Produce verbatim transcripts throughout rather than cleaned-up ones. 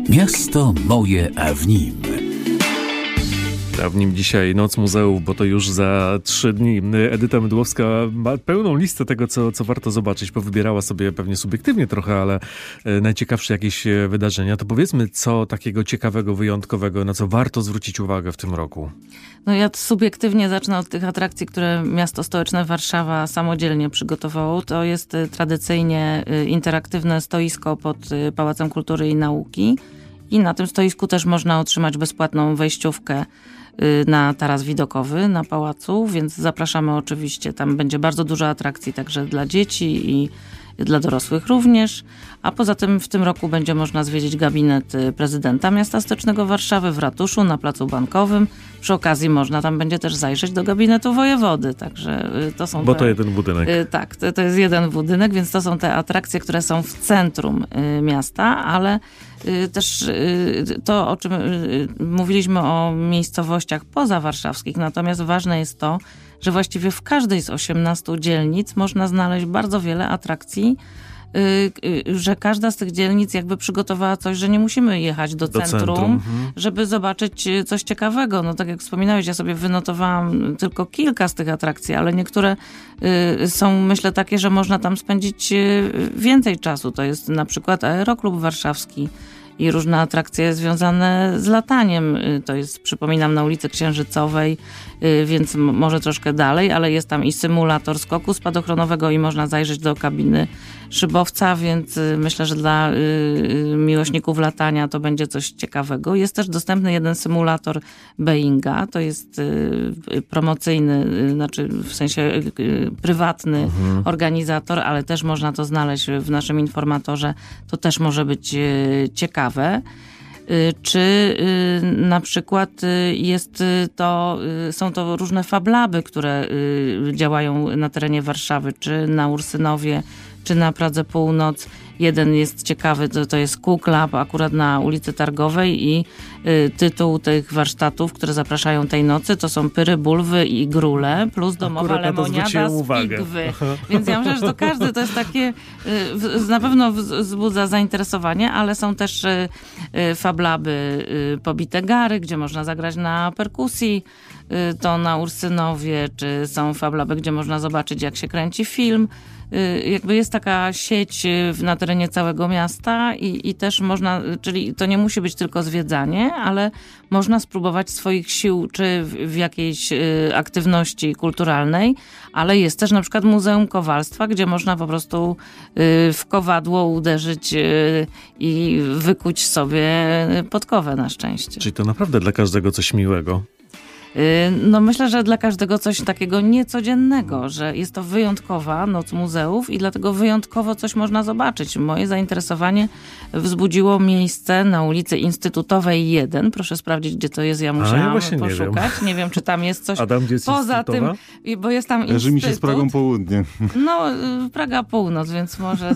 Miasto moje, a w nim. A w nim dzisiaj Noc Muzeów, bo to już za trzy dni. Edyta Mydłowska ma pełną listę tego, co, co warto zobaczyć. Powybierała sobie pewnie subiektywnie trochę, ale najciekawsze jakieś wydarzenia. To powiedzmy, co takiego ciekawego, wyjątkowego, na co warto zwrócić uwagę w tym roku? No ja subiektywnie zacznę od tych atrakcji, które miasto stołeczne Warszawa samodzielnie przygotowało. To jest tradycyjnie interaktywne stoisko pod Pałacem Kultury i Nauki. I na tym stoisku też można otrzymać bezpłatną wejściówkę na taras widokowy na pałacu, więc zapraszamy oczywiście. Tam będzie bardzo dużo atrakcji także dla dzieci i dla dorosłych również. A poza tym w tym roku będzie można zwiedzić gabinet prezydenta miasta stołecznego Warszawy w ratuszu na Placu Bankowym. Przy okazji można tam będzie też zajrzeć do gabinetu wojewody. Także to są Bo te, to jeden budynek. Tak, to, to jest jeden budynek, więc to są te atrakcje, które są w centrum miasta, ale też to, o czym mówiliśmy o miejscowościach pozawarszawskich, natomiast ważne jest to, że właściwie w każdej z osiemnastu dzielnic można znaleźć bardzo wiele atrakcji, że każda z tych dzielnic jakby przygotowała coś, że nie musimy jechać do, do centrum, centrum mhm. żeby zobaczyć coś ciekawego. No tak jak wspominałeś, ja sobie wynotowałam tylko kilka z tych atrakcji, ale niektóre są, myślę, takie, że można tam spędzić więcej czasu. To jest na przykład Aeroklub Warszawski i różne atrakcje związane z lataniem. To jest, przypominam, na ulicy Księżycowej, więc może troszkę dalej, ale jest tam i symulator skoku spadochronowego i można zajrzeć do kabiny szybowca, więc myślę, że dla miłośników latania to będzie coś ciekawego. Jest też dostępny jeden symulator Boeinga, to jest promocyjny, znaczy w sensie prywatny mhm. organizator, ale też można to znaleźć w naszym informatorze. To też może być ciekawe. Czy na przykład jest to, są to różne fablaby, które działają na terenie Warszawy, czy na Ursynowie, czy na Pradze Północ. Jeden jest ciekawy, to, to jest Cook Lab akurat na ulicy Targowej i y, tytuł tych warsztatów, które zapraszają tej nocy, to są pyry, bulwy i grule, plus domowa akurat lemoniada z figwy. Więc ja myślę, że to każdy to jest takie, y, na pewno wzbudza zainteresowanie, ale są też y, y, fablaby y, pobite gary, gdzie można zagrać na perkusji, y, to na Ursynowie, czy są fablaby, gdzie można zobaczyć, jak się kręci film. Jakby jest taka sieć na terenie całego miasta i, i też można, czyli to nie musi być tylko zwiedzanie, ale można spróbować swoich sił czy w, w jakiejś aktywności kulturalnej, ale jest też na przykład Muzeum Kowalstwa, gdzie można po prostu w kowadło uderzyć i wykuć sobie podkowę na szczęście. Czyli to naprawdę dla każdego coś miłego. No myślę, że dla każdego coś takiego niecodziennego, że jest to wyjątkowa Noc Muzeów i dlatego wyjątkowo coś można zobaczyć. Moje zainteresowanie wzbudziło miejsce na ulicy Instytutowej jeden. Proszę sprawdzić, gdzie to jest. Ja musiałam A, ja poszukać. Nie wiem. nie wiem, czy tam jest coś Adam, gdzie jest poza tym, bo jest tam Kojarzy mi się z Pragą Południe. No, Praga Północ, więc może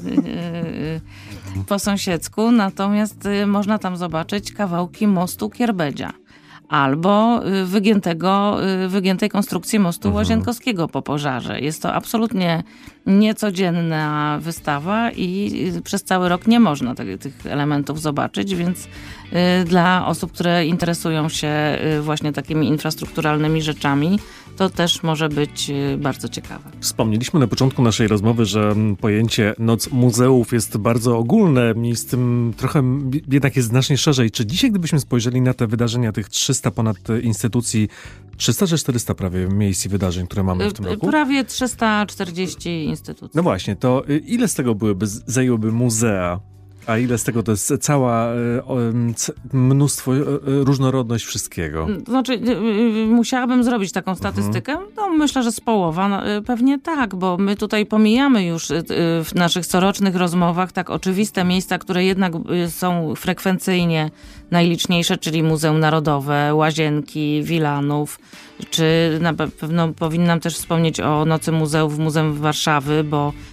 po sąsiedzku. Natomiast można tam zobaczyć kawałki mostu Kierbedzia. Albo wygiętego, wygiętej konstrukcji mostu mhm. Łazienkowskiego po pożarze. Jest to absolutnie niecodzienna wystawa i przez cały rok nie można te, tych elementów zobaczyć, więc dla osób, które interesują się właśnie takimi infrastrukturalnymi rzeczami, to też może być bardzo ciekawe. Wspomnieliśmy na początku naszej rozmowy, że pojęcie Noc Muzeów jest bardzo ogólne i z tym trochę jednak jest znacznie szerzej. Czy dzisiaj, gdybyśmy spojrzeli na te wydarzenia, tych trzysta ponad instytucji, trzysta czy czterysta prawie miejsc i wydarzeń, które mamy w tym roku? Prawie trzysta czterdzieści instytucji. No właśnie, to ile z tego byłyby, zajęłyby muzea? A ile z tego to jest cała mnóstwo, różnorodność wszystkiego? Znaczy, musiałabym zrobić taką statystykę. Mhm. No, myślę, że z połowa. No, pewnie tak, bo my tutaj pomijamy już w naszych corocznych rozmowach tak oczywiste miejsca, które jednak są frekwencyjnie najliczniejsze, czyli Muzeum Narodowe, Łazienki, Wilanów, czy na pewno powinnam też wspomnieć o Nocy Muzeów w Muzeum Warszawy, bo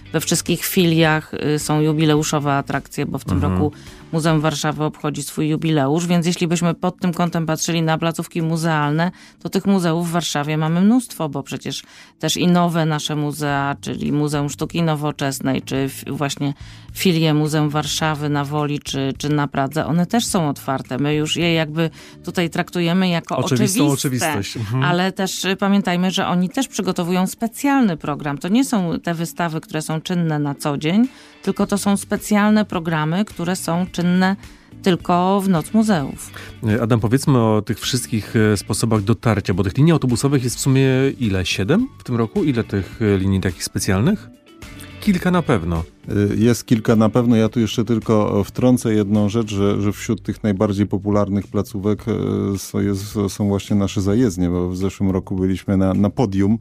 We wszystkich filiach są jubileuszowe atrakcje, bo w tym mhm. roku Muzeum Warszawy obchodzi swój jubileusz, więc jeśli byśmy pod tym kątem patrzyli na placówki muzealne, to tych muzeów w Warszawie mamy mnóstwo, bo przecież też i nowe nasze muzea, czyli Muzeum Sztuki Nowoczesnej, czy właśnie filie Muzeum Warszawy na Woli, czy, czy na Pradze, one też są otwarte. My już je jakby tutaj traktujemy jako oczywistą oczywiste, oczywistość. Mhm. ale też pamiętajmy, że oni też przygotowują specjalny program. To nie są te wystawy, które są czynne na co dzień, tylko to są specjalne programy, które są czynne tylko w Noc Muzeów. Adam, powiedzmy o tych wszystkich sposobach dotarcia, bo tych linii autobusowych jest w sumie ile? Siedem w tym roku? Ile tych linii takich specjalnych? Kilka na pewno. Jest kilka na pewno. Ja tu jeszcze tylko wtrącę jedną rzecz, że, że wśród tych najbardziej popularnych placówek są, jest, są właśnie nasze zajezdnie, bo w zeszłym roku byliśmy na, na podium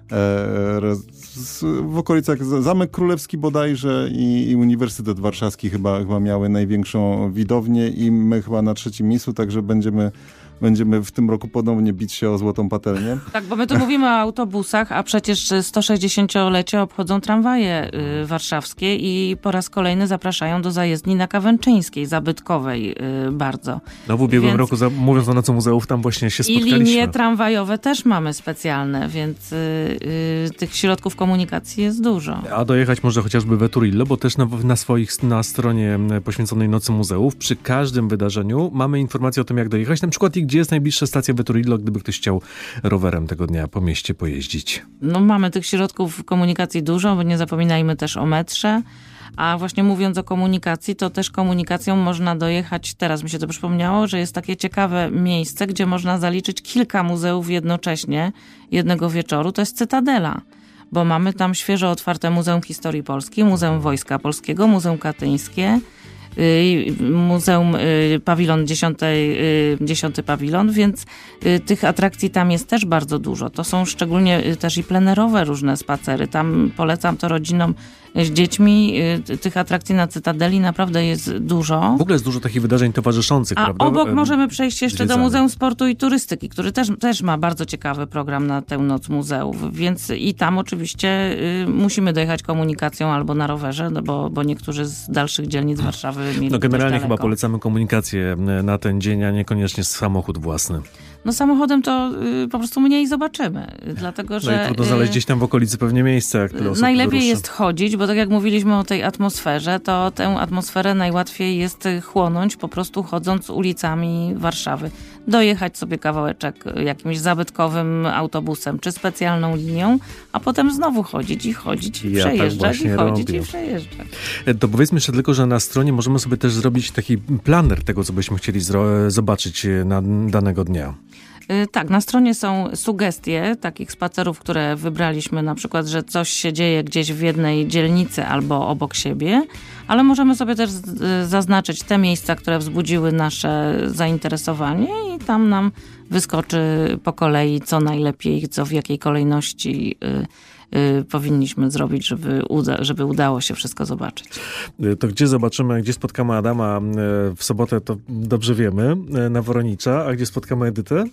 w okolicach Zamek Królewski bodajże i, i Uniwersytet Warszawski chyba, chyba miały największą widownię i my chyba na trzecim miejscu, także będziemy Będziemy w tym roku ponownie bić się o złotą patelnię. Tak, bo my tu mówimy o autobusach, a przecież sto sześćdziesięciolecie obchodzą tramwaje y, warszawskie i po raz kolejny zapraszają do zajezdni na Kawęczyńskiej, zabytkowej y, bardzo. No w ubiegłym więc... roku, za, mówiąc o Nocy Muzeów, tam właśnie się spotkaliśmy. I linie tramwajowe też mamy specjalne, więc y, y, tych środków komunikacji jest dużo. A dojechać może chociażby Veturillo, bo też na, na swoich, na stronie poświęconej Nocy Muzeów przy każdym wydarzeniu mamy informację o tym, jak dojechać. Na przykład i gdzie jest najbliższa stacja Veturillo, gdyby ktoś chciał rowerem tego dnia po mieście pojeździć. No mamy tych środków komunikacji dużo, bo nie zapominajmy też o metrze. A właśnie mówiąc o komunikacji, to też komunikacją można dojechać, teraz mi się to przypomniało, że jest takie ciekawe miejsce, gdzie można zaliczyć kilka muzeów jednocześnie jednego wieczoru, to jest Cytadela. Bo mamy tam świeżo otwarte Muzeum Historii Polski, Muzeum Wojska Polskiego, Muzeum Katyńskie, Muzeum Pawilon, dziesiąty, dziesiąty Pawilon, więc tych atrakcji tam jest też bardzo dużo. To są szczególnie też i plenerowe różne spacery. Tam polecam to rodzinom z dziećmi. Tych atrakcji na Cytadeli naprawdę jest dużo. W ogóle jest dużo takich wydarzeń towarzyszących, A prawda? obok możemy przejść jeszcze Zwiedzamy. do Muzeum Sportu i Turystyki, który też, też ma bardzo ciekawy program na tę Noc Muzeów, więc i tam oczywiście y, musimy dojechać komunikacją albo na rowerze, no bo, bo niektórzy z dalszych dzielnic Warszawy mieli No generalnie dość chyba daleko. polecamy komunikację na ten dzień, a niekoniecznie samochód własny. No samochodem to y, po prostu mniej zobaczymy, dlatego że... No i trudno znaleźć gdzieś tam w okolicy pewnie miejsce, jak tyle osób Najlepiej wyruszy. jest chodzić, bo tak jak mówiliśmy o tej atmosferze, to tę atmosferę najłatwiej jest chłonąć po prostu chodząc ulicami Warszawy. Dojechać sobie kawałeczek jakimś zabytkowym autobusem czy specjalną linią, a potem znowu chodzić i chodzić i Ja tak przejeżdżać i właśnie chodzić robię. i przejeżdżać. To powiedzmy jeszcze tylko, że na stronie możemy sobie też zrobić taki planer tego, co byśmy chcieli zro- zobaczyć na danego dnia. Tak, na stronie są sugestie takich spacerów, które wybraliśmy, na przykład, że coś się dzieje gdzieś w jednej dzielnicy albo obok siebie, ale możemy sobie też zaznaczyć te miejsca, które wzbudziły nasze zainteresowanie i tam nam wyskoczy po kolei, co najlepiej, co w jakiej kolejności y, y, powinniśmy zrobić, żeby, uda, żeby udało się wszystko zobaczyć. To gdzie zobaczymy, gdzie spotkamy Adama w sobotę, to dobrze wiemy, na Woronicza, a gdzie spotkamy Edytę?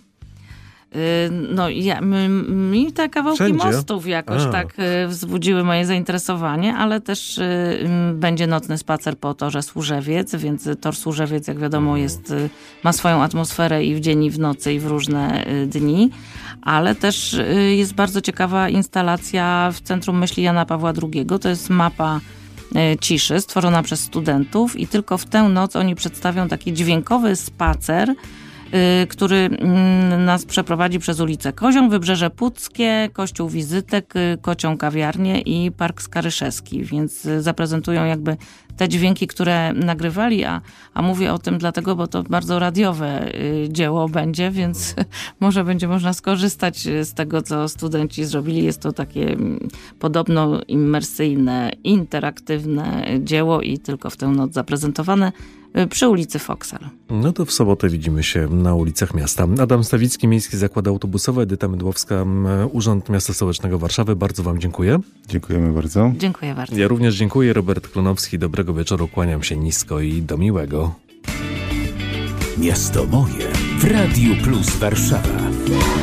No, ja, mi te kawałki Wszędzie? mostów jakoś A. tak wzbudziły moje zainteresowanie, ale też y, będzie nocny spacer po torze Służewiec, więc tor Służewiec, jak wiadomo, jest, ma swoją atmosferę i w dzień, i w nocy, i w różne y, dni, ale też y, jest bardzo ciekawa instalacja w Centrum Myśli Jana Pawła drugiego. To jest mapa y, ciszy stworzona przez studentów i tylko w tę noc oni przedstawią taki dźwiękowy spacer, który nas przeprowadzi przez ulicę Kozią, Wybrzeże Puckie, Kościół Wizytek, Kocią Kawiarnię i Park Skaryszewski, więc zaprezentują jakby te dźwięki, które nagrywali, a, a mówię o tym dlatego, bo to bardzo radiowe dzieło będzie, więc może będzie można skorzystać z tego, co studenci zrobili. Jest to takie podobno immersyjne, interaktywne dzieło i tylko w tę noc zaprezentowane przy ulicy Foksal. No to w sobotę widzimy się na ulicach miasta. Adam Stawicki, Miejski Zakład Autobusowy, Edyta Mydłowska, Urząd Miasta Stołecznego Warszawy. Bardzo wam dziękuję. Dziękujemy bardzo. Dziękuję bardzo. Ja również dziękuję. Robert Klonowski. Dobrego wieczoru. Kłaniam się nisko i do miłego. Miasto moje w Radiu Plus Warszawa.